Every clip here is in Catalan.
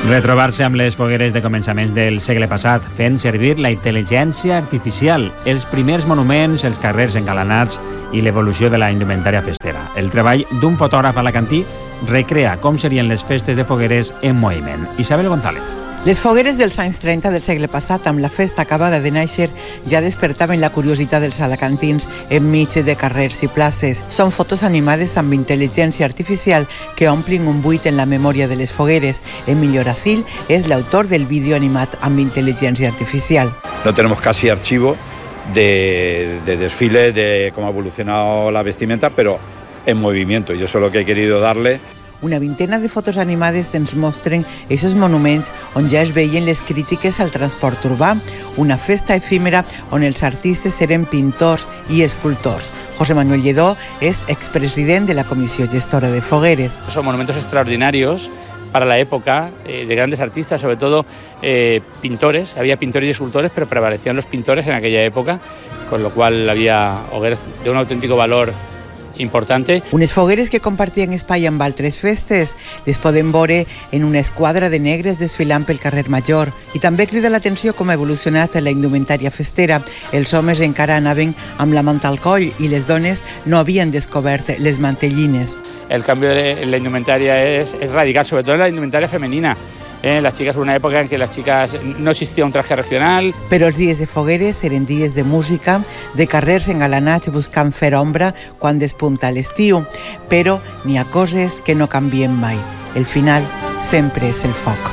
Retrobar-se amb les fogueres de començaments del segle passat, fent servir la intel·ligència artificial, els primers monuments, els carrers engalanats i l'evolució de la indumentària festera. El treball d'un fotògraf alacantí recrea com serien les festes de fogueres en moviment. Isabel González. Les fogueres dels anys 30 del segle passat, amb la festa acabada de néixer, ja despertaven la curiositat dels alacantins enmig de carrers i places. Són fotos animades amb intel·ligència artificial que omplin un buit en la memòria de les fogueres. Emilio Racil és l'autor del vídeo animat amb intel·ligència artificial. No tenemos casi archivo de desfile, de cómo ha evolucionado la vestimenta, pero en movimiento. Y eso es lo que he querido darle. Una vintena de fotos animades ens mostren aquests monuments on ja es veien les crítiques al transport urbà, una festa efímera on els artistes eren pintors i escultors. José Manuel Lledó és expresident de la Comissió Gestora de Fogueres. Son monumentos extraordinarios para la época, de grandes artistas, sobre todo pintores. Había pintores y escultores, pero prevalecían los pintores en aquella época, con lo cual había hogueras de un auténtico valor importante. Unes fogueres que compartien espai amb altres festes. Les podem veure en una esquadra de negres desfilant pel carrer Major. I també crida l'atenció com ha evolucionat la indumentària festera. Els homes encara anaven amb la manta al coll i les dones no havien descobert les mantellines. El cambio de la indumentaria es radical, sobre todo en la indumentaria femenina. Las chicas, una época en que las chicas no existía un traje regional. Però els dies de fogueres eren dies de música, de carrers engalanats buscant fer ombra quan despunta l'estiu. Però n'hi ha coses que no canvien mai. El final sempre és el foc.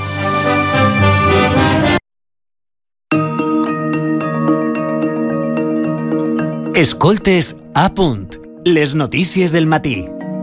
Escoltes a punt. Les notícies del matí.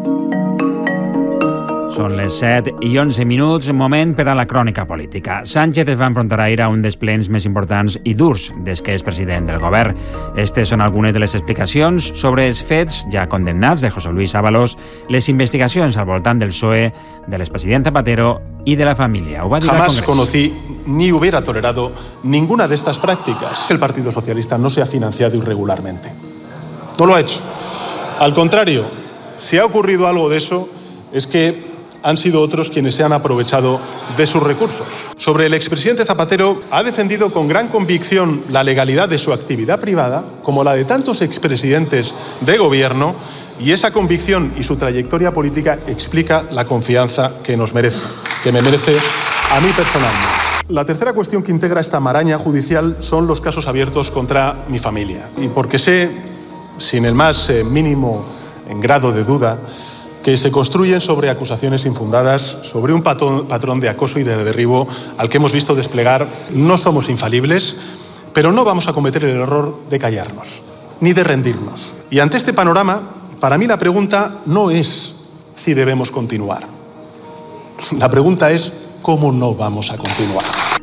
Són les 7:11, moment per a la crònica política. Sánchez es va enfrontar ahir a un dels plens més importants i durs des que és president del govern. Estes són algunes de les explicacions sobre els fets ja condemnats de José Luis Ábalos, les investigacions al voltant del PSOE, de l'expresident Zapatero y de la familia. Jamás conocí ni hubiera tolerado ninguna de estas prácticas. El Partido Socialista no se ha financiado irregularmente. No lo ha hecho. Al contrario, si ha ocurrido algo de eso, es que han sido otros quienes se han aprovechado de sus recursos. Sobre el expresidente Zapatero, ha defendido con gran convicción la legalidad de su actividad privada, como la de tantos expresidentes de gobierno, y esa convicción y su trayectoria política explica la confianza que nos merece, que me merece a mí personalmente. La tercera cuestión que integra esta maraña judicial son los casos abiertos contra mi familia. Y porque sé, sin el más mínimo grado de duda, que se construyen sobre acusaciones infundadas, sobre un patrón de acoso y de derribo al que hemos visto desplegar. No somos infalibles, pero no vamos a cometer el error de callarnos, ni de rendirnos. Y ante este panorama, para mí la pregunta no es si debemos continuar. La pregunta es cómo no vamos a continuar.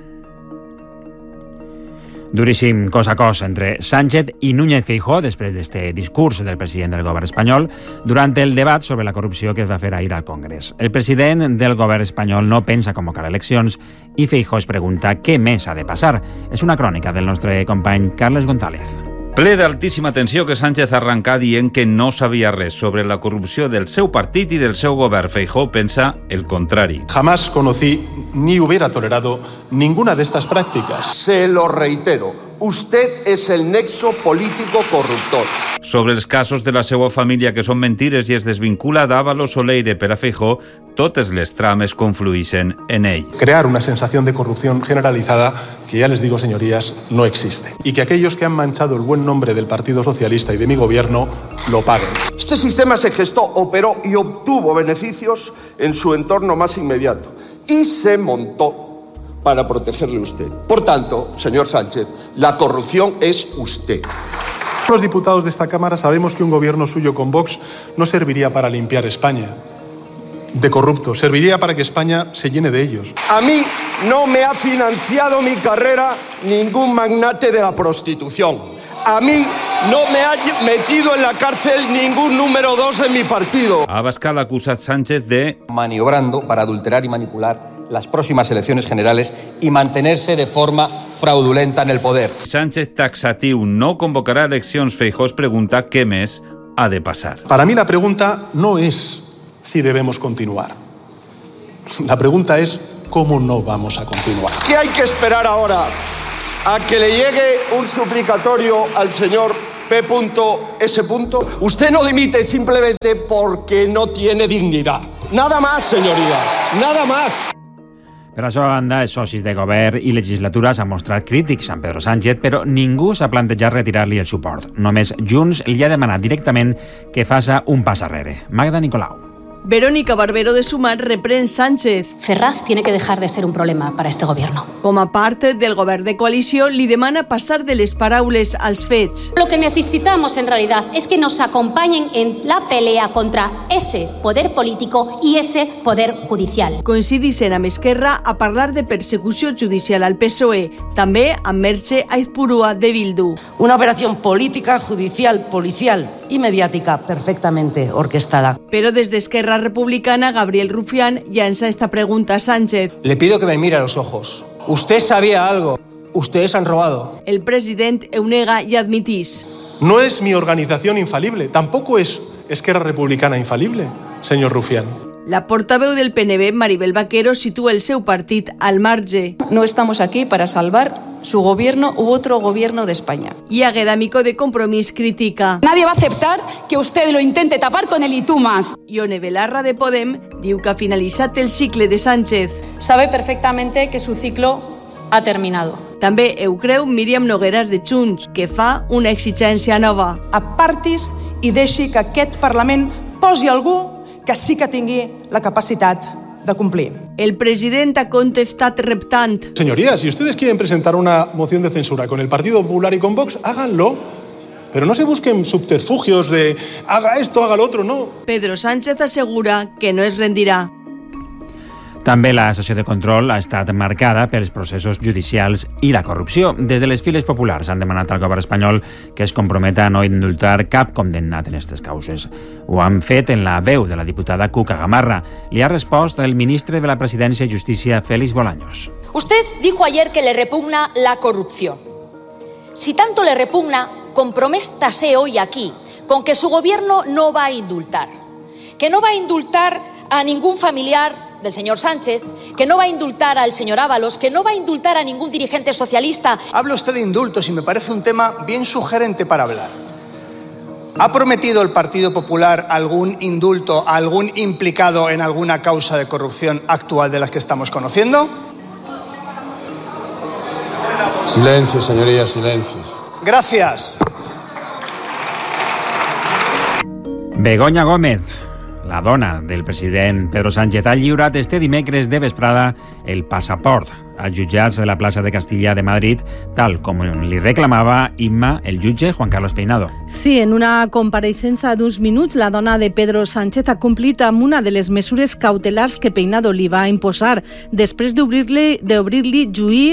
Duríssim cos a cos entre Sánchez i Núñez Feijóo després d'este discurs del president del govern espanyol durant el debat sobre la corrupció que es va fer ahir al Congrés. El president del govern espanyol no pensa convocar eleccions i Feijóo es pregunta què més ha de passar. És una crònica del nostre company Carles González. Ple d'altíssima tensió que Sánchez arrencà dient que no sabia res sobre la corrupció del seu partit i del seu govern. Feijóo pensa el contrari. Jamás conocí ni hubiera tolerado ninguna de estas prácticas. Se lo reitero, usted es el nexo político corruptor. Sobre els casos de la seva família que són mentires i es desvincula d'Ábalos o Leire per a Feijóo, totes les trames confluïxen en ell. Crear una sensación de corrupción generalizada que, ya les digo, señorías, no existe. Y que aquellos que han manchado el buen nombre del Partido Socialista y de mi gobierno lo paguen. Este sistema se gestó, operó y obtuvo beneficios en su entorno más inmediato. Y se montó para protegerle a usted. Por tanto, señor Sánchez, la corrupción es usted. Los diputados de esta Cámara sabemos que un gobierno suyo con Vox no serviría para limpiar España de corruptos, serviría para que España se llene de ellos. A mí no me ha financiado mi carrera ningún magnate de la prostitución. A mí no me ha metido en la cárcel ningún número 2 en mi partido. Abascal ha acusat Sánchez de maniobrando para adulterar y manipular las próximas elecciones generales y mantenerse de forma fraudulenta en el poder. Sánchez taxatiu no convocarà eleccions. Feijóo es pregunta què més ha de passar. Para mí la pregunta no es si debemos continuar. La pregunta es ¿cómo no vamos a continuar? ¿Qué hay que esperar ahora? ¿A que le llegue un suplicatorio al señor P.S.? Usted no dimite simplemente porque no tiene dignidad. Nada más, señoría, nada más. Per la seva banda, els socis de govern i legislatura s'han mostrat crítics amb Pedro Sánchez, però ningú s'ha plantejat retirar-li el suport. Només Junts li ha demanat directament que faça un pas arrere. Magda Nicolau. Verónica Barbero de Sumar reprèn Sánchez. Ferraz tiene que dejar de ser un problema para este gobierno. Com a part del govern de coalició, li demana passar de les paraules als fets. Lo que necesitamos en realidad es que nos acompañen en la pelea contra ese poder político y ese poder judicial. Coincidixen amb Esquerra a parlar de persecució judicial al PSOE, també amb Merche Aizpurua de Bildu. Una operación política, judicial, policial y mediática perfectamente orquestada. Però des d'Esquerra Republicana, Gabriel Rufián llança esta pregunta a Sánchez. Le pido que me mire a los ojos. Usted sabía algo. Ustedes han robado. El president ho nega i admitís. No es mi organización infalible, tampoco es Esquerra Republicana infalible, señor Rufián. La portaveu del PNB, Maribel Vaquero, situa el seu partit al marge. No estamos aquí para salvar su gobierno u otro gobierno de España. Y Águeda Amico de Compromís critica. Nadie va a aceptar que usted lo intente tapar con el "y tú más". Ione Belarra de Podem diu que ha finalitzat el cicle de Sánchez. Sabe perfectamente que su ciclo ha terminado. També ho creu Míriam Nogueras de Junts, que fa una exigència nova. Apartis i deixi que aquest Parlament posi algú que sí que tingui la capacitat de cumplir. El president ha contestat reptant. Señorías, si ustedes quieren presentar una moción de censura con el Partido Popular y con Vox, háganlo. Pero no se busquen subterfugios de haga esto, haga lo otro, no. Pedro Sánchez assegura que no es rendirà. També la sessió de control ha estat marcada pels processos judicials i la corrupció. Des de les files populars han demanat al govern espanyol que es comprometa a no indultar cap condemnat en aquestes causes. Ho han fet en la veu de la diputada Cuca Gamarra. Li ha respost el ministre de la Presidencia y Justicia, Félix Bolaños. Usted dijo ayer que le repugna la corrupción. Si tanto le repugna, comprométase hoy aquí con que su gobierno no va a indultar. Que no va a indultar a ningún familiar del señor Sánchez, que no va a indultar al señor Ábalos, que no va a indultar a ningún dirigente socialista. Habla usted de indultos y me parece un tema bien sugerente para hablar. ¿Ha prometido el Partido Popular algún indulto a algún implicado en alguna causa de corrupción actual de las que estamos conociendo? Silencio, señorías, silencio. Gracias. Begoña Gómez, la dona del president Pedro Sánchez, ha lliurat este dimecres de vesprada el passaport als jutjats de la plaça de Castilla de Madrid, tal com li reclamava Imma, el jutge Juan Carlos Peinado. Sí, en una compareixença d'uns minuts, la dona de Pedro Sánchez ha complit amb una de les mesures cautelars que Peinado li va imposar després d'obrir-li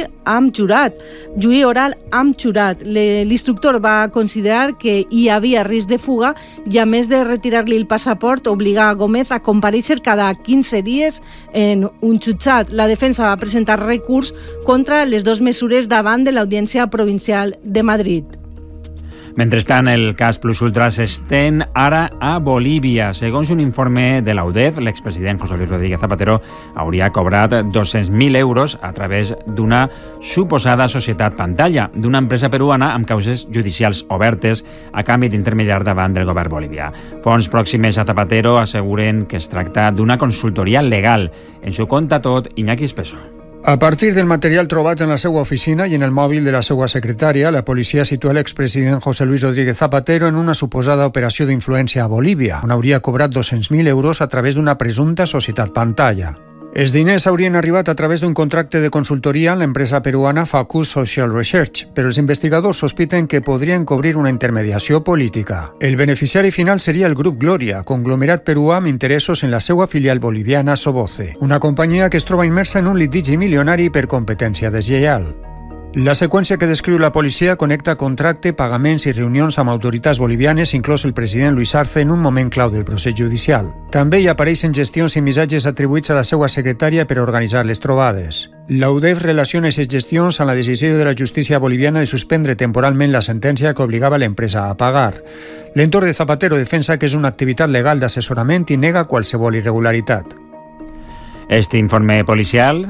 juí oral amb jurat. L'instructor va considerar que hi havia risc de fuga i, a més de retirar-li el passaport, obligar a Gómez a comparèixer cada 15 dies en un jutjat. La defensa va presentar recurs contra les dues mesures davant de l'Audiència Provincial de Madrid. Mentrestant, el cas Plus Ultra s'estén ara a Bolívia. Segons un informe de l'UDEF, l'expresident José Luis Rodríguez Zapatero hauria cobrat 200.000 euros a través d'una suposada societat pantalla d'una empresa peruana amb causes judicials obertes a canvi d'intermediar davant del govern bolivià. Fonts pròximes a Zapatero asseguren que es tracta d'una consultoria legal. En s'ho conta tot Iñaki Espeso. A partir del material trobat en la seva oficina i en el mòbil de la seva secretària, la policia situa l'expresident José Luis Rodríguez Zapatero en una suposada operació d'influència a Bolívia, on hauria cobrat 200.000 euros a través d'una presumpta societat pantalla. Els diners haurien arribat a través d'un contracte de consultoria en l'empresa peruana Facus Social Research, però els investigadors sospiten que podrien cobrir una intermediació política. El beneficiari final seria el Grup Gloria, conglomerat peruà amb interessos en la seva filial boliviana Soboce, una companyia que es troba immersa en un litigi milionari per competència deslleial. La seqüència que descriu la policia connecta contracte, pagaments i reunions amb autoritats bolivianes, inclòs el president Luis Arce, en un moment clau del procés judicial. També hi apareixen gestions i missatges atribuïts a la seva secretària per organitzar les trobades. La UDEF relaciona aquestes gestions amb la decisió de la justícia boliviana de suspendre temporalment la sentència que obligava l'empresa a pagar. L'entorn de Zapatero defensa que és una activitat legal d'assessorament i nega qualsevol irregularitat. Este informe policial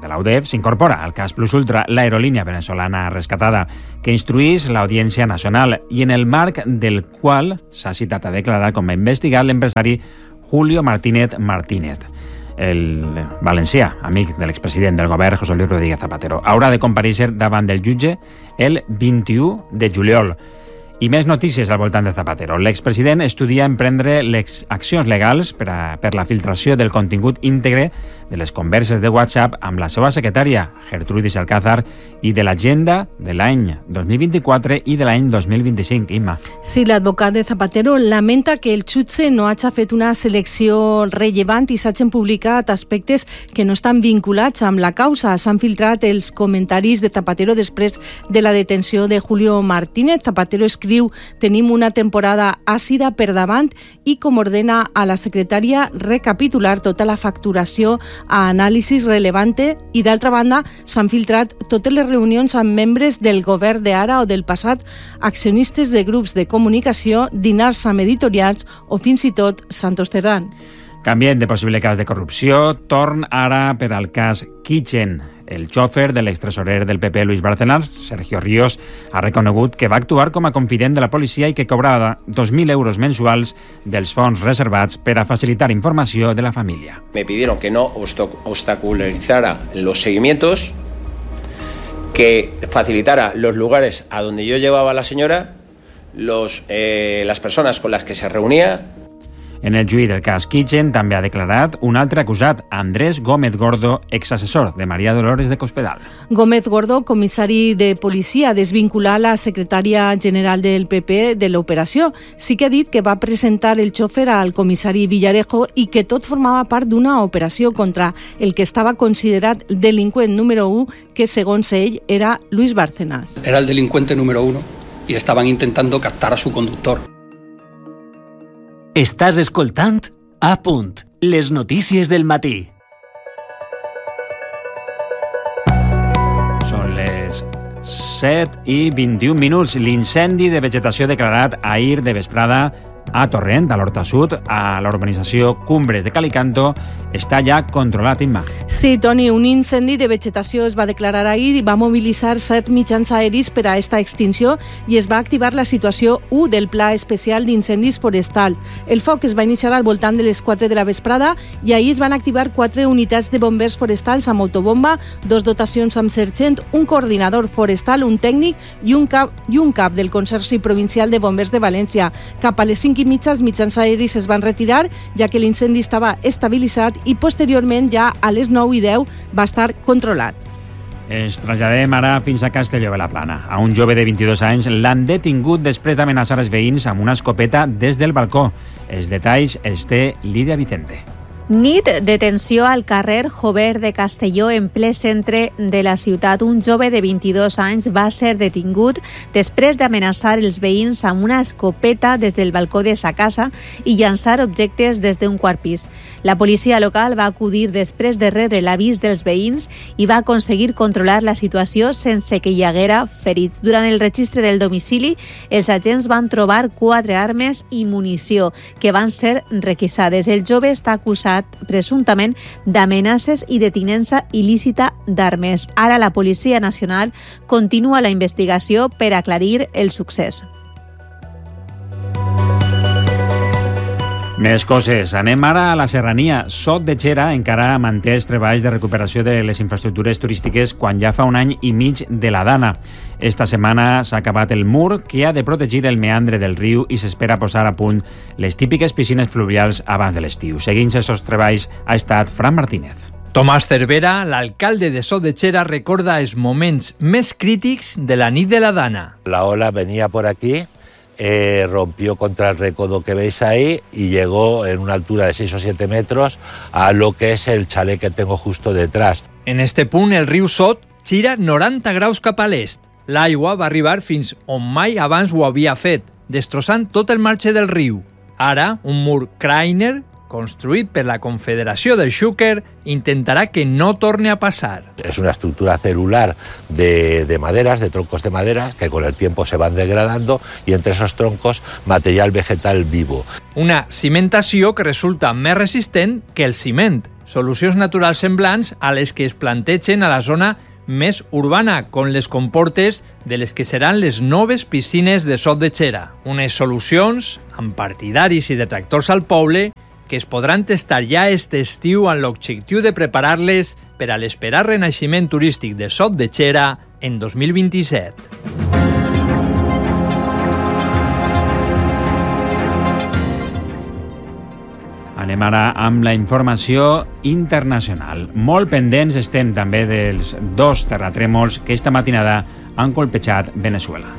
la UDEF s'incorpora al cas Plus Ultra, l'aerolínia venezolana rescatada, que instruís l'Audiència Nacional i en el marc del qual s'ha citat a declarar com a investigat l'empresari Julio Martínez Martínez, el valencià, amic de l'expresident del govern José Luis Rodríguez Zapatero. Haurà de comparèixer davant del jutge el 21 de juliol. I més notícies al voltant de Zapatero. L'expresident estudia emprendre les accions legals per la filtració del contingut íntegre de les converses de WhatsApp amb la seva secretària, Gertrudis Alcázar, i de l'agenda de l'any 2024 i de l'any 2025. Imma. Sí, l'advocat de Zapatero lamenta que el jutge no hagi fet una selecció rellevant i s'hagin publicat aspectes que no estan vinculats amb la causa. S'han filtrat els comentaris de Zapatero després de la detenció de Julio Martínez. Zapatero escriu: tenim una temporada àcida per davant, i com ordena a la secretària recapitular tota la facturació a anàlisis relevante, i d'altra banda s'han filtrat totes les reunions amb membres del govern d'ara o del passat, accionistes de grups de comunicació, dinars amb editorials o fins i tot Santos Cerdán. Canviem de possible cas de corrupció, torn ara per al cas Kitchen. El xòfer de l'extresorer del PP, Luis Bárcenas, Sergio Ríos, ha reconegut que va actuar com a confident de la policia i que cobrava 2.000 euros mensuals dels fons reservats per a facilitar informació de la família. Me pidieron que no obstaculizara los seguimientos, que facilitara los lugares a donde yo llevaba a la señora, las personas con las que se reunía. En el juí del cas Kitchen també ha declarat un altre acusat, Andrés Gómez Gordo, exassessor de María Dolores de Cospedal. Gómez Gordo, comissari de policia, desvincular la secretària general del PP de l'operació. Sí que ha dit que va presentar el xòfer al comissari Villarejo i que tot formava part d'una operació contra el que estava considerat delinqüent número 1, que segons ell era Luis Bárcenas. Era el delincuente número 1 y estaban intentando captar a su conductor. Estàs escoltant A Punt, les notícies del matí. Són les 7:21. L'incendi de vegetació declarat ahir de vesprada a Torrent, a l'Horta Sud, a la urbanització Cumbres de Calicanto, està ja controlat, Imma. Sí, Toni, un incendi de vegetació es va declarar ahir i va mobilitzar 7 mitjans aeris per a esta extinció i es va activar la situació 1 del Pla Especial d'Incendis Forestal. El foc es va iniciar al voltant de les 4 de la vesprada i ahir es van activar 4 unitats de bombers forestals amb autobomba, 2 dotacions amb sergent, un coordinador forestal, un tècnic i un cap del Consorci Provincial de Bombers de València. Cap a les 5:30 els mitjans aeris es van retirar, ja que l'incendi estava estabilitzat i posteriorment ja a les 9:10 va estar controlat. Ens traslladem ara fins a Castelló de la Plana. A un jove de 22 anys l'han detingut després d'amenaçar els veïns amb una escopeta des del balcó. Els detalls els té Lídia Vicente. Nit de tensió al carrer Jover de Castelló, en ple centre de la ciutat. Un jove de 22 anys va ser detingut després d'amenaçar els veïns amb una escopeta des del balcó de sa casa i llançar objectes des d'un quart pis. La policia local va acudir després de rebre l'avís dels veïns i va aconseguir controlar la situació sense que hi haguera ferits. Durant el registre del domicili, els agents van trobar 4 armes i munició que van ser requisades. El jove està acusat presumptament d'amenaces i de tinença il·lícita d'armes. Ara la Policia Nacional continua la investigació per aclarir el succés. Més coses. Anem ara a la Serrania. Sot de Xera encara manté els treballs de recuperació de les infraestructures turístiques quan ja fa un any i mig de la Dana. Esta setmana s'ha acabat el mur que ha de protegir el meandre del riu i s'espera posar a punt les típiques piscines fluvials abans de l'estiu. Seguint aquests treballs ha estat Fran Martínez. Tomàs Cervera, l'alcalde de Sot de Xera, recorda els moments més crítics de la nit de la Dana. La ola venía por aquí, rompió contra el recodo que veis ahí y llegó en una altura de 6 o 7 metros a lo que es el chalet que tengo justo detrás. En este punt, el riu Sot gira 90 graus cap a l'est. L'aigua va arribar fins on mai abans ho havia fet, destrossant tot el marge del riu. Ara, un mur Kreiner, construït per la Confederació del Xúquer, intentarà que no torne a passar. Es una estructura celular de maderas, de troncos de madera, que con el tiempo se van degradando, y entre esos troncos material vegetal vivo. Una cimentació que resulta més resistent que el ciment. solucions naturals semblants a les que es plantegen a la zona més urbana, con les comportes de les que seran les noves piscines de Sot de Xera. Unes solucions amb partidaris i detractors al poble que es podran testar ja aquest estiu amb l'objectiu de preparar-les per a l'esperat renaixement turístic de Sot de Xera en 2027. Anem ara amb la informació internacional. Molt pendents estem també dels 2 terratrèmols que esta matinada han colpejat Venezuela.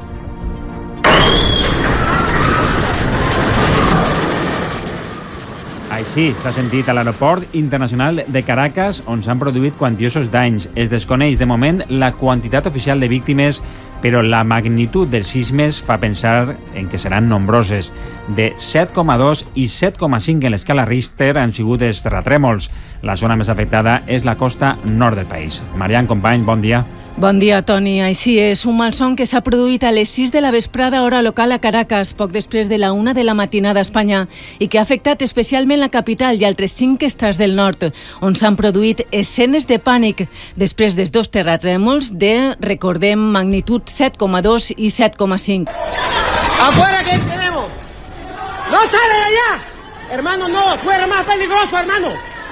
Així s'ha sentit a l'aeroport internacional de Caracas, on s'han produït quantiosos danys. Es desconeix de moment la quantitat oficial de víctimes, però la magnitud dels sismes fa pensar en que seran nombroses. De 7,2 i 7,5 en l'escala Richter han sigut els terratrèmols. La zona més afectada és la costa nord del país. Marian, company, bon dia. Bon dia, Toni. Així és, un malson que s'ha produït a les 6 de la vesprada hora local a Caracas, poc després de la 1 de la matinada a Espanya, i que ha afectat especialment la capital i altres 5 estats del nord, on s'han produït escenes de pànic després dels 2 terratrèmols de, recordem, magnitud 7,2 i 7,5. ¡Afuera que tenemos! ¡No sale de allá! Hermano, no, fuera más peligroso, hermano.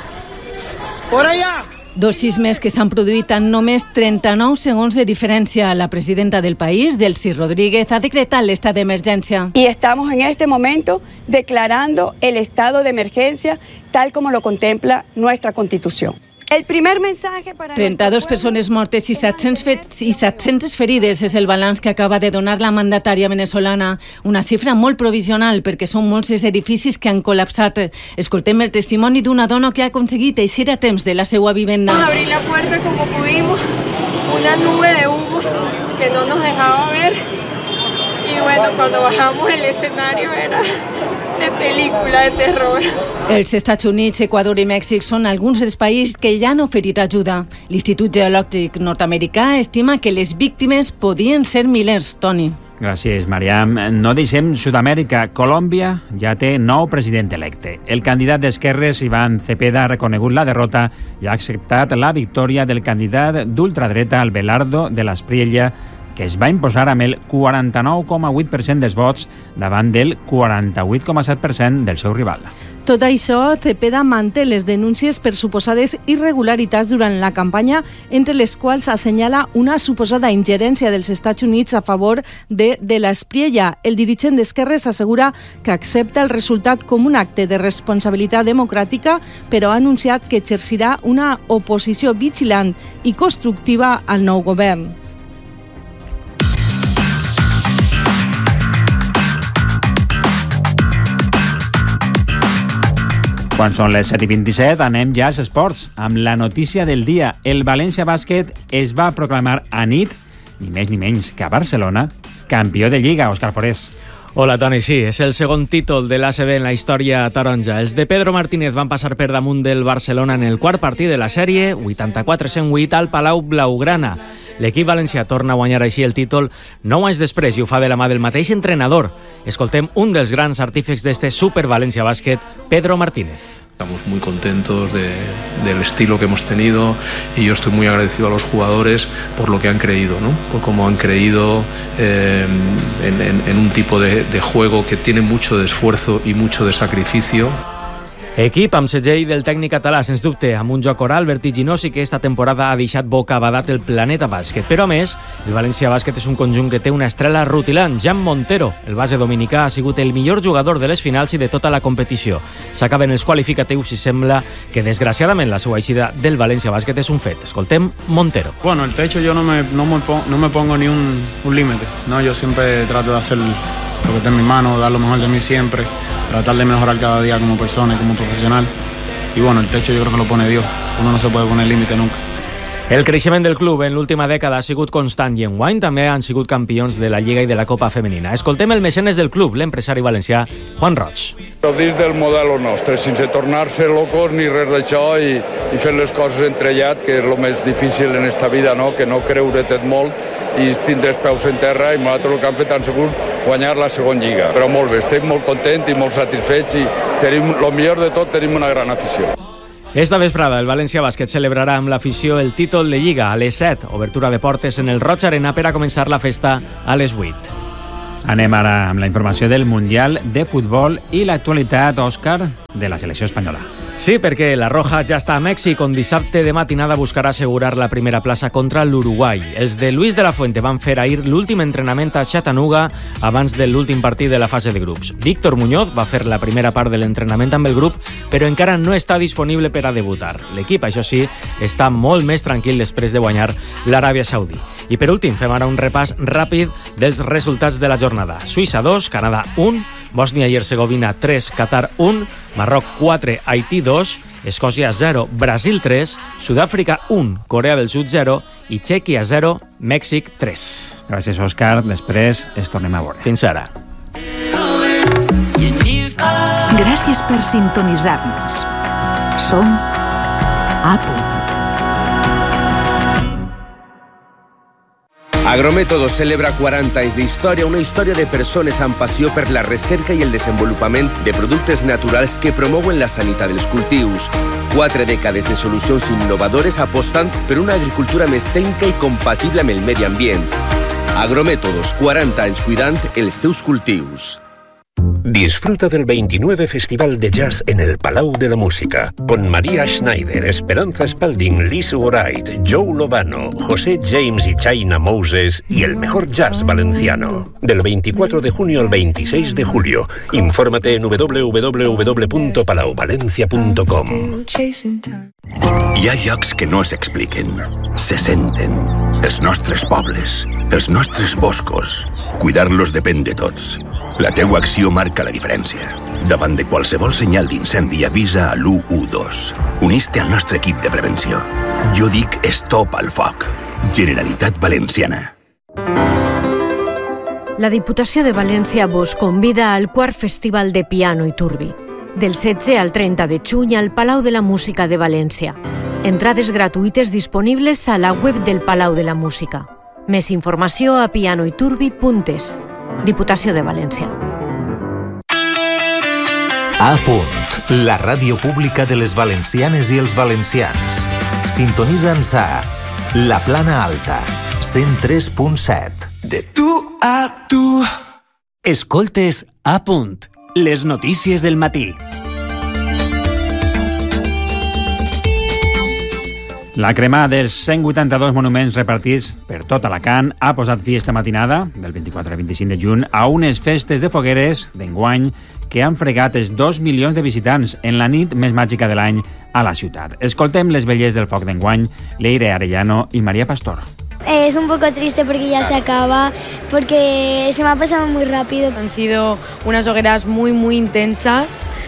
Por allá. 2 sismes que s'han produït en només 39 segons de diferència. La presidenta del país, Delcy Rodríguez, ha decretat l'estat d'emergència. Y estamos en este momento declarando el estado de emergencia tal como lo contempla nuestra Constitución. El primer mensaje para 32 persones mortes i 700 ferides és el balanç que acaba de donar la mandatària venezolana. Una xifra molt provisional perquè són molts els edificis que han col·lapsat. Escoltem el testimoni d'una dona que ha aconseguit eixir a temps de la seva vivenda. Abrir la puerta como pudimos, una nube de humo que no nos dejaba ver. Y bueno, cuando bajamos el escenario era de pel·lícula de terror. Els Estats Units, Equador i Mèxic són alguns dels països que ja han oferit ajuda. L'Institut Geològic nord-americà estima que les víctimes podien ser milers, Toni. Gràcies, Mariam. No deixem Sud-amèrica. Colòmbia ja té nou president electe. El candidat d'esquerres, Iván Cepeda, ha reconegut la derrota i ha acceptat la victòria del candidat d'ultradreta, Abelardo de la Espriella, que es va imposar amb el 49,8% dels vots davant del 48,7% del seu rival. Tot això, Cepeda manté les denúncies per suposades irregularitats durant la campanya, entre les quals assenyala una suposada ingerència dels Estats Units a favor de la Espriella. El dirigent d'Esquerres assegura que accepta el resultat com un acte de responsabilitat democràtica, però ha anunciat que exercirà una oposició vigilant i constructiva al nou govern. Quan són les 7:27, anem ja als esports. Amb la notícia del dia, el València Bàsquet es va proclamar a nit, ni més ni menys que a Barcelona, campió de Lliga. Òscar Forés. Hola, Toni. Sí, és el segon títol de l'ACB en la història taronja. Els de Pedro Martínez van passar per damunt del Barcelona en el quart partit de la sèrie, 84-108 al Palau Blaugrana. L'equip valencià torna a guanyar així el títol 9 anys després i ho fa de la mà del mateix entrenador. Escoltem un dels grans artífex d'este Super Valencia Básquet, Pedro Martínez. Estamos muy contentos del estilo que hemos tenido y yo estoy muy agradecido a los jugadores por lo que han creído, ¿no? Por cómo han creído en un tipo de juego que tiene mucho de esfuerzo y mucho de sacrificio. Equip amb segell del tècnic català, sens dubte, amb un joc oral vertiginós i que esta temporada ha deixat bocabadat el planeta bàsquet. Però a més, el València Bàsquet és un conjunt que té una estrella rutilant, Jan Montero. El base dominicà ha sigut el millor jugador de les finals i de tota la competició. S'acaben els qualificatius i sembla que, desgraciadament, la seva eixida del València Bàsquet és un fet. Escoltem Montero. Bueno, el techo yo no me pongo ni un límite, ¿no? Yo siempre trato de hacer lo que está en mi mano, dar lo mejor de mí siempre, tratar de mejorar cada día como persona y como profesional. Y bueno, el techo yo creo que lo pone Dios. Uno no se puede poner límite nunca. El creixement del club en l'última dècada ha sigut constant i enguany també han sigut campions de la Lliga i de la Copa Femenina. Escoltem el mecenes del club, l'empresari valencià Juan Roig. Però dins del model nostre, sense tornar-se locos ni res d'això i fer les coses entrellat, que és el més difícil en esta vida, no? Que no creure-te't molt i tindre els peus en terra, i nosaltres el que hem fet han sigut guanyar la segona lliga. Però molt bé, estic molt content i molt satisfets i tenim, el millor de tot, tenim una gran afició. Esta vesprada el València Bàsquet celebrarà amb l'afició el títol de Lliga a les 7. Obertura de portes en el Roig Arena per a començar la festa a les 8. Anem ara amb la informació del Mundial de Futbol i l'actualitat, Òscar, de la selecció espanyola. Sí, perquè la Roja ja està a Mèxic, on dissabte de matinada buscarà assegurar la primera plaça contra l'Uruguai. Els de Luis de la Fuente van fer ahir l'últim entrenament a Chattanooga abans de l'últim partit de la fase de grups. Víctor Muñoz va fer la primera part de l'entrenament amb el grup, però encara no està disponible per a debutar. L'equip, això sí, està molt més tranquil després de guanyar l'Aràbia Saudí. I per últim, fem ara un repàs ràpid dels resultats de la jornada. Suïssa 2, Canadà 1, Bòsnia i Hercegovina 3, Qatar 1, Marroc 4, Haití 2, Escòcia 0, Brasil 3, Sud-àfrica 1, Corea del Sud 0 i Txèquia 0, Mèxic 3. Gràcies, Òscar. Després es tornem a veure. Fins ara. Gràcies per sintonitzar-nos. Som a punt. Agrométodos celebra 40 anys d'història, una història de persones amb passió per la recerca i el desenvolupament de productes naturals que promouen la sanitat dels cultius. 4 dècades de solucions innovadores apostant per una agricultura més tècnica i compatible amb el medi ambient. Agrométodos, 40 anys cuidant els teus cultius. Disfruta del 29 Festival de Jazz en el Palau de la Música, con María Schneider, Esperanza Spalding, Liz Wright, Joe Lovano, José James y China Moses y el mejor jazz valenciano. Del 24 de junio al 26 de julio. Infórmate en www.palauvalencia.com. Hi ha llocs que no s'expliquen, se senten. Els nostres pobles, els nostres boscos. Cuidar-los depèn de tots. La teua acció marca la diferència. Davant de qualsevol senyal d'incendi, avisa a l'112. Unís-te al nostre equip de prevenció. Jo dic stop al foc. Generalitat Valenciana. La Diputació de València vos convida al quart Festival de Piano i Turbi. Del 16 al 30 de juny al Palau de la Música de València. Entrades gratuïtes disponibles a la web del Palau de la Música. Més informació a pianoiturbi.es. Diputació de València. A punt, la ràdio pública de les valencianes i els valencians. Sintonitza'ns a La Plana Alta, 103.7. De tu a tu. Escoltes A punt, les notícies del matí. La crema dels 182 monuments repartits per tot Alacant ha posat fi esta matinada, del 24 al 25 de juny, a unes festes de fogueres d'enguany que han fregat els 2 milions de visitants en la nit més màgica de l'any a la ciutat. Escoltem les velles del foc d'enguany, Leire Arellano i María Pastor. Es un poco triste porque ya se acaba, porque se me ha pasado muy rápido. Han sido unas hogueras muy, muy intensas,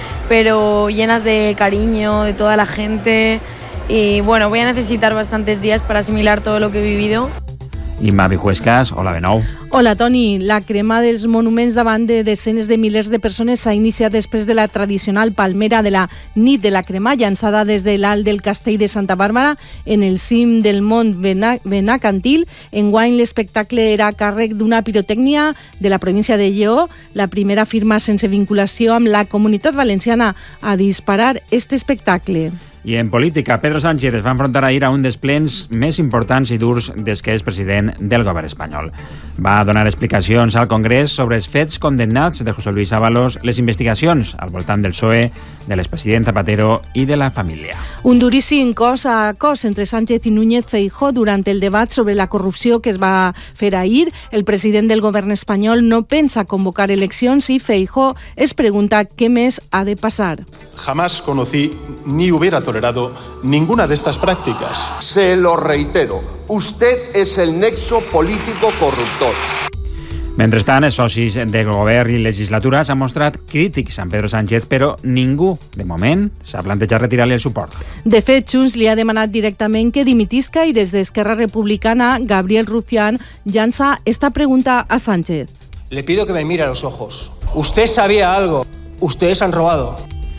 pero llenas de cariño de toda la gente. Y bueno, voy a necesitar bastantes días para asimilar todo lo que he vivido. I Mavi Huescas, hola de nou. Hola, Toni. La crema dels monuments davant de desenes de milers de persones s'ha iniciat després de la tradicional palmera de la nit de la crema, llançada des de l'alt del castell de Santa Bàrbara en el cim del Mont Benacantil. Enguany, l'espectacle era a càrrec d'una pirotècnia de la província de Lleó, la primera firma sense vinculació amb la Comunitat Valenciana a disparar este espectacle. I en política, Pedro Sánchez es va enfrontar ahir a un dels plens més importants i durs des que és president del govern espanyol. Va donar explicacions al Congrés sobre els fets condemnats de José Luis Ábalos, les investigacions al voltant del PSOE, de l'expresident Zapatero i de la família. Un duríssim cos a cos entre Sánchez i Núñez Feijóo durant el debat sobre la corrupció que es va fer ahir. El president del govern espanyol no pensa convocar eleccions i Feijóo es pregunta què més ha de passar. Jamás conocí ni hubiera tolerado ninguna de estas prácticas. Se lo reitero, usted es el nexo político corruptor. Mentrestant, els socis del govern i legislatura s'han mostrat crítics amb Pedro Sánchez, però ningú, de moment, s'ha plantejat retirar-li el suport. De fet, Junts li ha demanat directament que dimitisca i des d'Esquerra Republicana, Gabriel Rufián llança esta pregunta a Sánchez. Le pido que me mire a los ojos. Usted sabía algo. Ustedes han robado.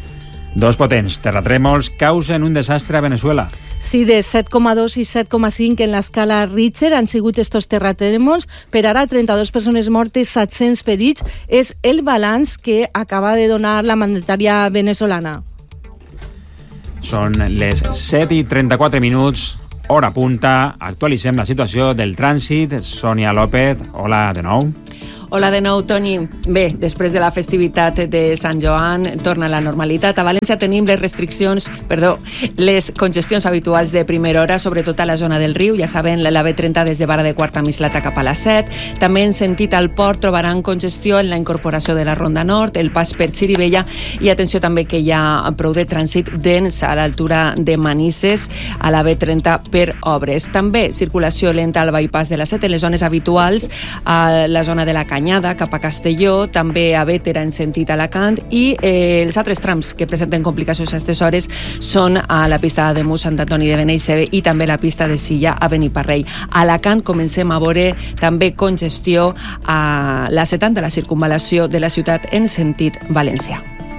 Dos potents terratrèmols causen un desastre a Venezuela. Sí, de 7,2 i 7,5 en l'escala Richter han sigut estos terratrèmols. Per ara, 32 persones mortes, 700 ferits. És el balanç que acaba de donar la mandatària venezolana. Són les 7:34 minuts, hora punta. Actualitzem la situació del trànsit. Sònia López, hola de nou. Hola de nou, Toni. Bé, després de la festivitat de Sant Joan torna a la normalitat. A València tenim les congestions habituals de primera hora, sobretot a la zona del Riu. Ja saben, la B30 des de Vara de Quart a Mislata cap a la 7. També en sentit al port trobaran congestió en la incorporació de la Ronda Nord, el pas per Xirivella, i atenció també que hi ha prou de trànsit dens a l'altura de Manises a la B30 per obres. També circulació lenta al bypass de la 7 en les zones habituals, a la zona de la Canyada cap a Castelló, també a Bétera en sentit Alacant, i els altres trams que presenten complicacions a aquestes hores són a la pista de Mus, Sant Antoni de Beneitxeve, i també la pista de Silla a Beniparrell. A Alacant comencem a veure també congestió a la 70, la circunvalació de la ciutat en sentit València.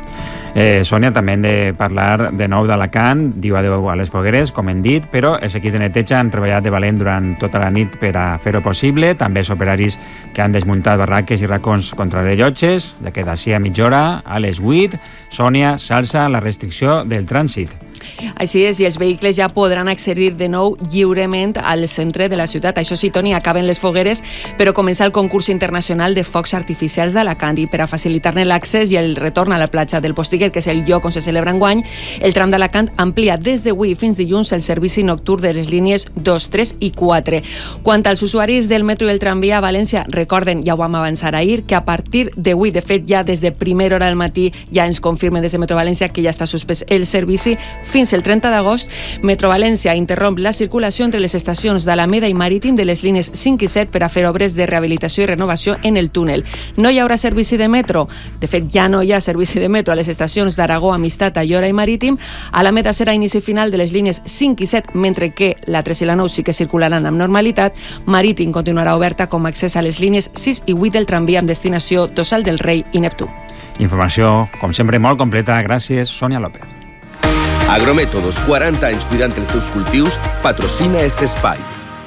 Sònia, també hem de parlar de nou d'Alacant. Diu adeu a les fogueres, com hem dit, però els equips de neteja han treballat de valent durant tota la nit per a fer-ho possible. També els operaris que han desmuntat barraques i racons contra rellotges. Ja queda així a mitja hora, a les 8. Sònia, s'alça la restricció del trànsit. Així és, i els vehicles ja podran accedir de nou lliurement al centre de la ciutat. Això sí, Toni, acaben les fogueres, però comença el concurs internacional de focs artificials d'Alacant, i per a facilitar-ne l'accés i el retorn a la platja del Postiguet, que és el lloc on se celebra enguany, el tram d'Alacant amplia des d'avui fins dilluns el servici nocturn de les línies 2, 3 i 4. Quant als usuaris del metro i el tramvia a València, recorden, ja ho vam avançar ahir, que a partir d'avui, de fet ja des de primera hora del matí, ja ens confirmen des de Metro València que ja està suspès el servici fins el 30 d'agost. Metro València interromp la circulació entre les estacions d'Alameda i Marítim de les línies 5 i 7 per a fer obres de rehabilitació i renovació en el túnel. No hi haurà servici de metro. De fet, ja no hi ha servici de metro a les estacions d'Aragó, Amistat, Aiora i Marítim. Alameda serà inici final de les línies 5 i 7, mentre que la 3 i la 9 sí que circularan amb normalitat. Marítim continuarà oberta com a accés a les línies 6 i 8 del tramvia amb destinació Tossal del Rei i Neptú. Informació, com sempre, molt completa. Gràcies, Sònia López. Agrométodos, 40 anys cuidant els teus cultius, patrocina este espai.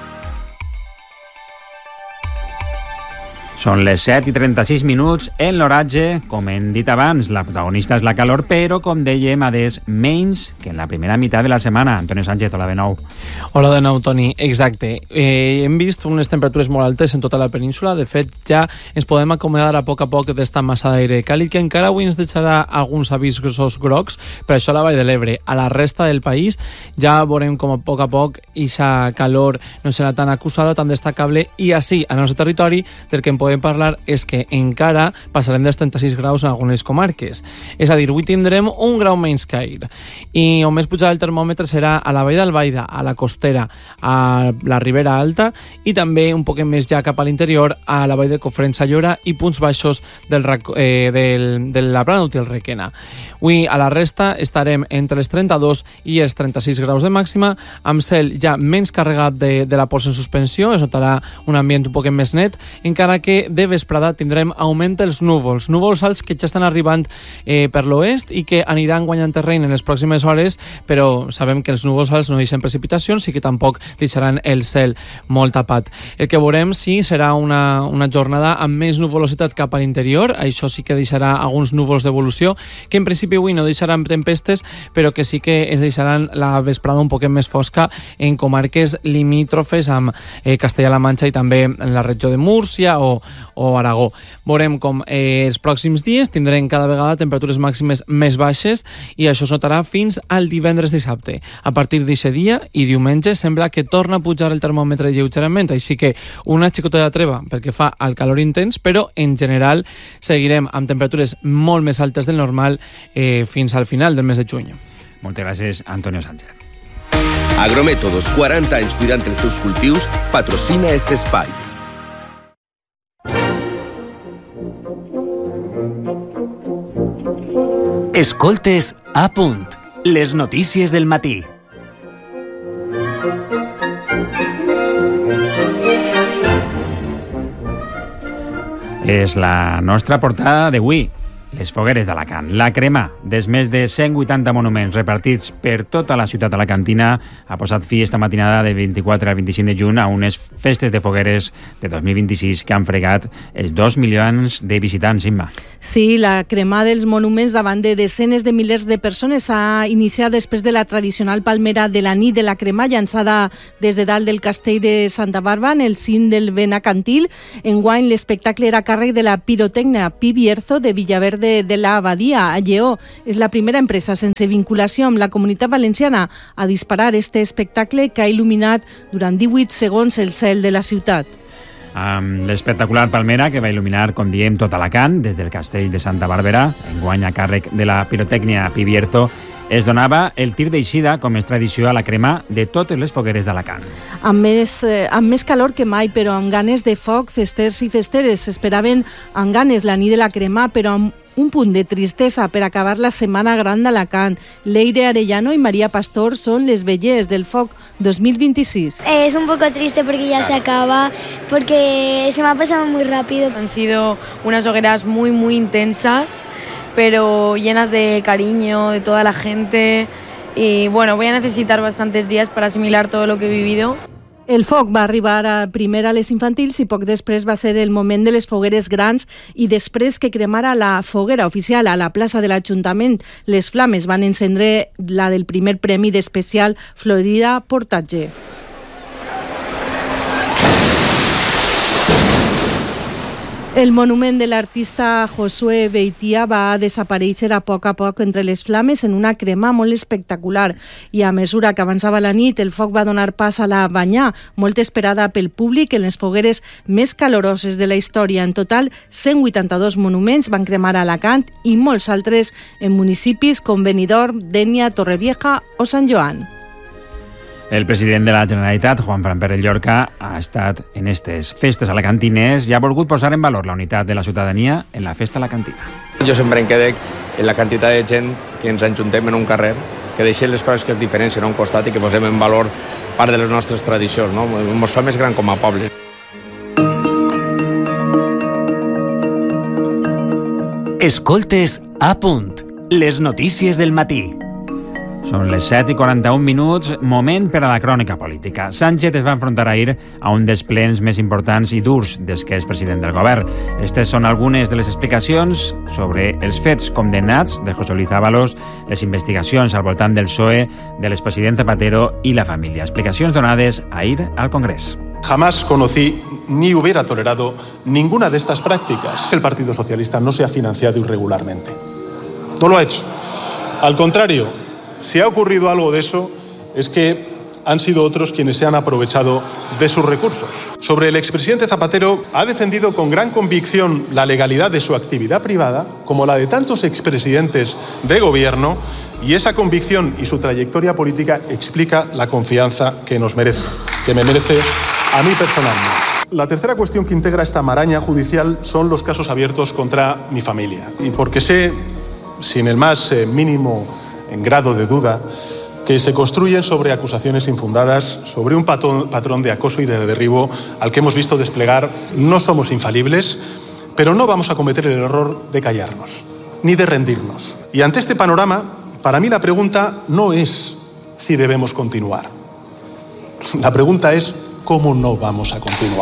Són les 7:36 minuts en l'oratge. Com hem dit abans, la protagonista és la calor, però, com dèiem, adés menys que en la primera meitat de la setmana. Antonio Sánchez, hola de nou. Hola de nou, Toni. Exacte. Hem vist unes temperatures molt altes en tota la península. De fet, ja ens podem acomodar a poc d'esta massa d'aire càlid, que encara avui ens deixarà alguns avisos grocs, per això a la Vall de l'Ebre. A la resta del país ja veurem com a poc aquesta calor no serà tan acusada, tan destacable, i així, al nostre territori, del que en podem parlar és que encara passarem dels 36 graus en algunes comarques. És a dir, avui tindrem un grau menys que ahir. I on més pujarà el termòmetre serà a la Vall d'Albaida, a la Costera, a la Ribera Alta, i també un poc més ja cap a l'interior, a la Vall de Cofrents, Llora, i punts baixos de la Plana d'Utiel Requena. Avui a la resta estarem entre els 32 i els 36 graus de màxima, amb cel ja menys carregat de la pols en suspensió. Es notarà un ambient un poc més net, encara que de vesprada tindrem augment dels núvols alts que ja estan arribant per l'oest i que aniran guanyant terreny en les pròximes hores, però sabem que els núvols alts no deixen precipitacions i que tampoc deixaran el cel molt tapat. El que veurem sí serà una jornada amb més nuvolositat cap a l'interior. Això sí que deixarà alguns núvols d'evolució, que en principi avui no deixaran tempestes, però que sí que es deixaran la vesprada un poc més fosca en comarques limítrofes amb Castella-La Manxa i també en la regió de Múrcia o Aragó. Veurem com els pròxims dies tindrem cada vegada temperatures màximes més baixes, i això es notarà fins al divendres dissabte. A partir d'aquest dia i diumenge sembla que torna a pujar el termòmetre lleugerament, així que una xicota de treva pel que fa al calor intens, però en general seguirem amb temperatures molt més altes del normal fins al final del mes de juny. Moltes gràcies, Antonio Sánchez. Agrométodos, 40 anys cuidant els teus cultius, patrocina este espai. Escoltes a punt, les notícies del matí. És la nostra portada d'avui. les fogueres d'Alacant. La crema dels més de 180 monuments repartits per tota la ciutat alacantina ha posat fi esta matinada de 24 al 25 de juny a unes festes de fogueres de 2026 que han fregat els 2 milions de visitants, Imma. Sí, la crema dels monuments davant de desenes de milers de persones s'ha iniciat després de la tradicional palmera de la nit de la crema llançada des de dalt del castell de Santa Bàrbara en el cim del Benacantil. Enguany l'espectacle era a càrrec de la pirotècnia Pi Bierzo de Villaverde de la Abadia, a Lleó. És la primera empresa sense vinculació amb la Comunitat Valenciana a disparar este espectacle que ha il·luminat durant 18 segons el cel de la ciutat. Amb l'espectacular palmera que va il·luminar, com diem, tot Alacant, des del castell de Santa Bàrbara, enguany a càrrec de la pirotècnia Pi Bierzo, es donava el tir d'eixida, com és tradició, a la crema de totes les fogueres d'Alacant. Amb més calor que mai, però amb ganes de foc, festers i festeres s'esperaven amb ganes la nit de la crema, però amb un punt de tristesa per acabar la Setmana Gran d'Alacant. Leire Arellano y María Pastor son les vellers del FOC 2026. Es un poco triste porque ya se acaba, porque se me ha pasado muy rápido. Han sido unas hogueras muy, muy intensas, pero llenas de cariño de toda la gente. Y bueno, voy a necesitar bastantes días para asimilar todo lo que he vivido. El foc va arribar primer a les infantils i poc després va ser el moment de les fogueres grans i després que cremara la foguera oficial a la plaça de l'Ajuntament. Les flames van encendre la del primer premi d'especial Florida Portatge. El monument de l'artista Josué Beitia va desaparèixer a poc entre les flames en una crema molt espectacular i a mesura que avançava la nit el foc va donar pas a la banyà, molt esperada pel públic en les fogueres més caloroses de la història. En total, 182 monuments van cremar a Alacant i molts altres en municipis com Benidorm, Dénia, Torrevieja o Sant Joan. El president de la Generalitat, Juan Fran Pérez Llorca, ha estat en aquestes festes alacantines i ha volgut posar en valor la unitat de la ciutadania en la festa alacantina. Jo sempre em quedé en la quantitat de gent que ens ajuntem en un carrer, que deixem les coses que es diferencien a un costat i que posem en valor part de les nostres tradicions, no? Ens fa més gran com a poble. Escoltes a punt, les notícies del matí. Són les 7:41, moment per a la crònica política. Sánchez es va enfrontar ahir a un dels plens més importants i durs des que és president del govern. Aquestes són algunes de les explicacions sobre els fets condemnats de José Luis Ábalos, les investigacions al voltant del PSOE, de l'expresident Zapatero i la família. Explicacions donades ahir al Congrés. Jamás conocí ni hubiera tolerado ninguna de estas prácticas. El Partido Socialista no se ha financiado irregularmente. No lo ha hecho. Al contrario, si ha ocurrido algo de eso, es que han sido otros quienes se han aprovechado de sus recursos. Sobre el expresidente Zapatero, ha defendido con gran convicción la legalidad de su actividad privada, como la de tantos expresidentes de gobierno, y esa convicción y su trayectoria política explica la confianza que nos merece, que me merece a mí personalmente. La tercera cuestión que integra esta maraña judicial son los casos abiertos contra mi familia. Y porque sé, sin el más mínimo en grado de duda, que se construyen sobre acusaciones infundadas, sobre un patrón de acoso y de derribo al que hemos visto desplegar. No somos infalibles, pero no vamos a cometer el error de callarnos, ni de rendirnos. Y ante este panorama, para mí la pregunta no es si debemos continuar. La pregunta es cómo no vamos a continuar.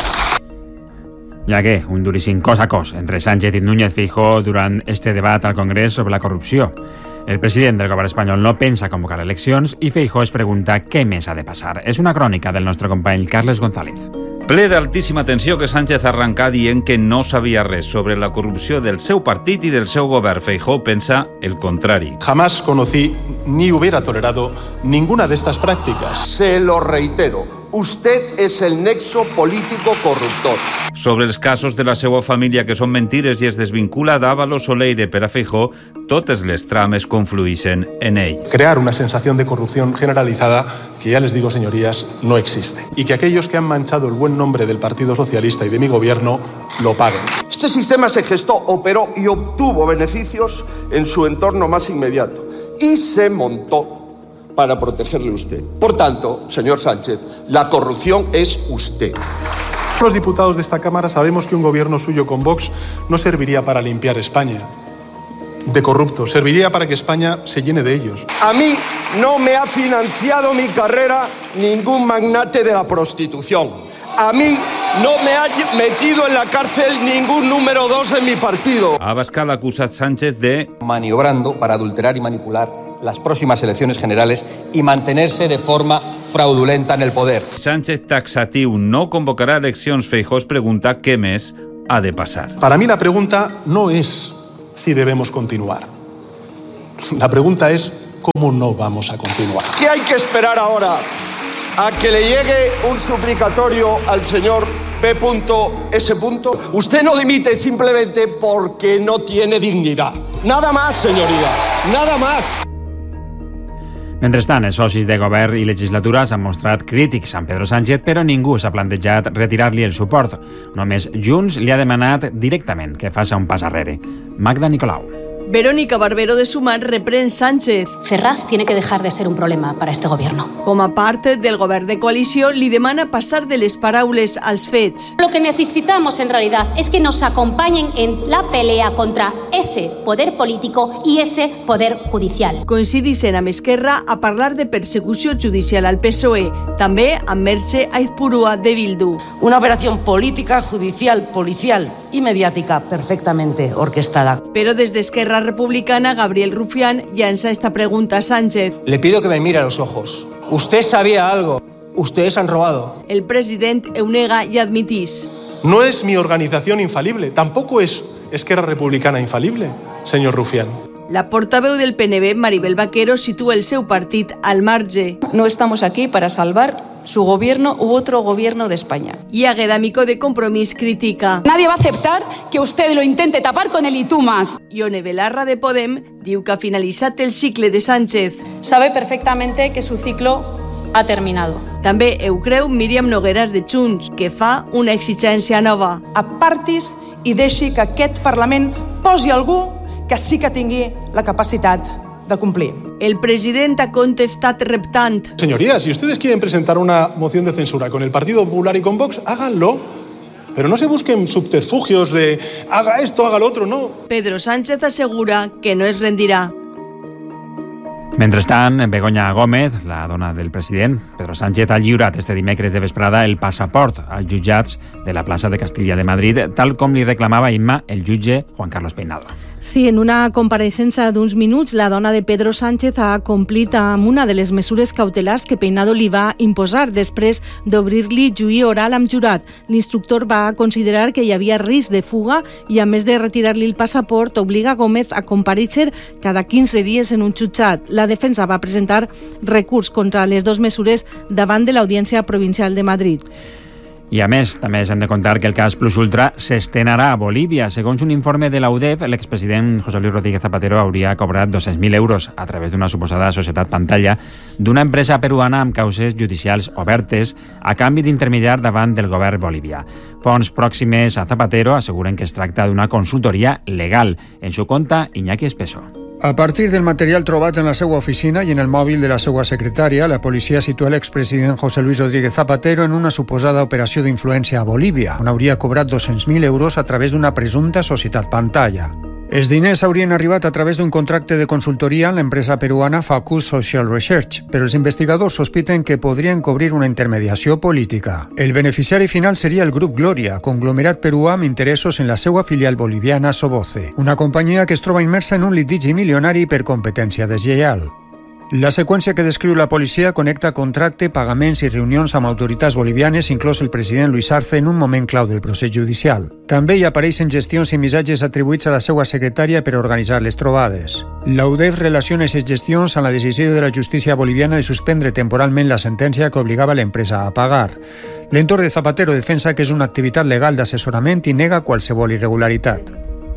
Ja que un duríssim cos a cos entre Sánchez i Núñez Feijóo durant este debat al Congrés sobre la corrupció. El president del govern espanyol no pensa convocar eleccions i Feijóo es pregunta què més ha de passar. És una crònica del nostre company Carles González. Ple d'altíssima tensió que Sánchez arrencà dient que no sabia res sobre la corrupció del seu partit i del seu govern. Feijóo pensa el contrari. Jamás conocí ni hubiera tolerado ninguna de estas prácticas. Se lo reitero, usted es el nexo político corruptor. Sobre els casos de la seva família que són mentires i es desvincula d'Ábalos o Leire, per a Feijóo, totes les trames confluïxen en ell. Crear una sensación de corrupción generalizada que, ya les digo, señorías, no existe. Y que aquellos que han manchado el buen nombre del Partido Socialista y de mi gobierno lo paguen. Este sistema se gestó, operó y obtuvo beneficios en su entorno más inmediato. Y se montó para protegerle a usted. Por tanto, señor Sánchez, la corrupción es usted. Los diputados de esta Cámara sabemos que un gobierno suyo con Vox no serviría para limpiar España. de corruptos, serviría para que España se llene de ellos. A mí no me ha financiado mi carrera ningún magnate de la prostitución. A mí no me ha metido en la cárcel ningún número 2 en mi partido. Abascal ha acusat Sánchez de maniobrando para adulterar y manipular las próximas elecciones generales y mantenerse de forma fraudulenta en el poder. Sánchez taxatiu no convocarà eleccions. Feijóo pregunta què més ha de passar. Para mí la pregunta no es si debemos continuar. La pregunta es cómo no vamos a continuar. ¿Qué hay que esperar ahora? ¿A que le llegue un suplicatorio al señor P.S. Usted no dimite simplemente porque no tiene dignidad. Nada más, señoría, nada más. Mentrestant, els socis de govern i legislatura s'han mostrat crítics amb Pedro Sánchez, però ningú s'ha plantejat retirar-li el suport. Només Junts li ha demanat directament que faci un pas arrere. Magda Nicolau. Verónica Barbero de Sumar reprèn Sánchez. Ferraz tiene que dejar de ser un problema para este gobierno. Com a part del govern de coalició, li demana passar de les paraules als fets. Lo que necesitamos en realidad es que nos acompañen en la pelea contra ese poder político y ese poder judicial. Coincidixen amb Esquerra a parlar de persecució judicial al PSOE, també amb Merche Aizpurua de Bildu. Una operación política, judicial, policial y mediática perfectamente orquestada. Però des d'Esquerra Republicana, Gabriel Rufián llança esta pregunta a Sánchez. Le pido que me mire a los ojos. Usted sabía algo. Ustedes han robado. El president ho nega i admitís. No es mi organización infalible, tampoco es Esquerra Republicana infalible, señor Rufián. La portaveu del PNB, Maribel Vaquero, situa el seu partit al marge. No estamos aquí para salvar su gobierno u otro gobierno de España. Y Aguedamico de Compromís critica. Nadie va a aceptar que usted lo intente tapar con el y tú más. Ione Belarra de Podem diu que ha finalitzat el cicle de Sánchez. Sabe perfectamente que su ciclo ha terminado. També ho creu Míriam Nogueras de Junts, que fa una exigència nova. Apartis i deixi que aquest Parlament posi algú que sí que tingui la capacitat de cumplir. El president ha contestat reptant. Señorías, si ustedes quieren presentar una moción de censura con el Partido Popular y con Vox, háganlo. Pero no se busquen subterfugios de haga esto, haga lo otro, no. Pedro Sánchez assegura que no es rendirà. Mentrestant, Begoña Gómez, la dona del president, Pedro Sánchez, ha lliurat este dimecres de vesprada el passaport als jutjats de la plaça de Castilla de Madrid, tal com li reclamava Imma el jutge Juan Carlos Peinado. Sí, en una compareixença d'uns minuts, la dona de Pedro Sánchez ha complit amb una de les mesures cautelars que Peinado li va imposar després d'obrir-li juí oral amb jurat. L'instructor va considerar que hi havia risc de fuga i, a més de retirar-li el passaport, obliga Gómez a comparèixer cada 15 dies en un jutjat. La defensa va presentar recurs contra les dues mesures davant de l'Audiència Provincial de Madrid. I a més, també s'han de contar que el cas Plus Ultra s'estrenarà a Bolívia. Segons un informe de la UDEF, l'expresident José Luis Rodríguez Zapatero hauria cobrat 200.000 euros a través d'una suposada societat pantalla d'una empresa peruana amb causes judicials obertes a canvi d'intermediar davant del govern bolivià. Fonts pròximes a Zapatero asseguren que es tracta d'una consultoria legal. En su conta, Iñaki Espeso. A partir del material trobat en la seva oficina i en el mòbil de la seva secretària, la policia situa l'expresident José Luis Rodríguez Zapatero en una suposada operació d'influència a Bolívia, on hauria cobrat 200.000 euros a través d'una presumpta societat pantalla. Els diners haurien arribat a través d'un contracte de consultoria en l'empresa peruana Facus Social Research, però els investigadors sospiten que podrien cobrir una intermediació política. El beneficiari final seria el Grup Gloria, conglomerat peruà amb interessos en la seva filial boliviana Soboce, una companyia que es troba immersa en un litigi milionari per competència deslleial. La seqüència que descriu la policia connecta contracte, pagaments i reunions amb autoritats bolivianes, inclòs el president Luis Arce, en un moment clau del procés judicial. També hi apareixen gestions i missatges atribuïts a la seva secretària per organitzar les trobades. La UDEF relaciona aquestes gestions amb la decisió de la justícia boliviana de suspendre temporalment la sentència que obligava l'empresa a pagar. L'entorn de Zapatero defensa que és una activitat legal d'assessorament i nega qualsevol irregularitat.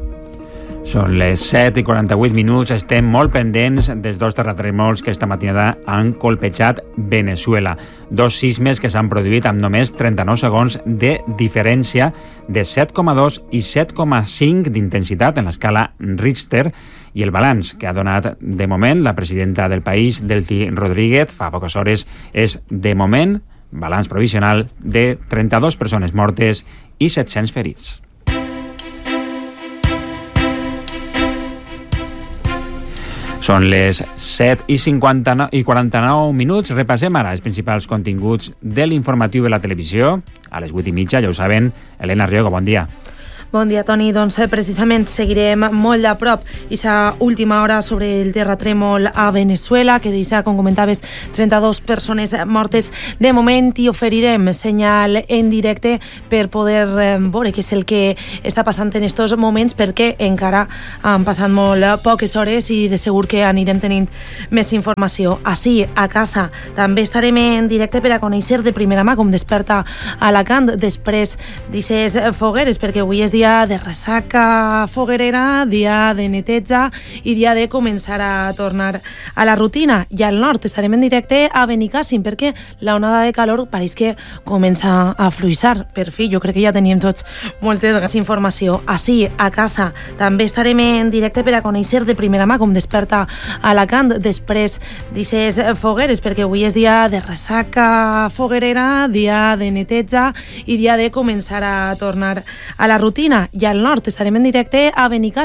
Són les 7:48, estem molt pendents dels dos terratrèmols que esta matinada han colpejat Venezuela. Dos sismes que s'han produït amb només 39 segons de diferència de 7,2 i 7,5 d'intensitat en l'escala Richter, i el balanç que ha donat de moment la presidenta del país, Delcy Rodríguez, fa poques hores, és de moment balanç provisional de 32 persones mortes i 700 ferits. Són les 7:49 minuts. Repassem ara els principals continguts de l'informatiu de la televisió. A les 8:30, ja ho saben, Helena Riogo, bon dia. Bon dia, Toni. Doncs precisament seguirem molt de prop aquesta última hora sobre el terratrèmol a Venezuela, que deixa, com comentaves, 32 persones mortes de moment, i oferirem senyal en directe per poder veure què és el que està passant en aquests moments, perquè encara han passat molt poques hores i de segur que anirem tenint més informació. Així, a casa, també estarem en directe per a conèixer de primera mà com desperta Alacant després d'aquestes fogueres, perquè avui és dia de ressaca foguerera, dia de neteja i dia de començar a tornar a la rutina. I al nord estarem en directe a Benicàssim, perquè la onada de calor pareix que comença a fluixar. Per fi, jo crec que ja teníem tots moltes informació. Així, a casa, també estarem en directe per a conèixer de primera mà com desperta Alacant després d'aquestes fogueres, perquè avui és dia de ressaca foguerera, dia de neteja i dia de començar a tornar a la rutina. I al nord estarem en directe a Benicàssim,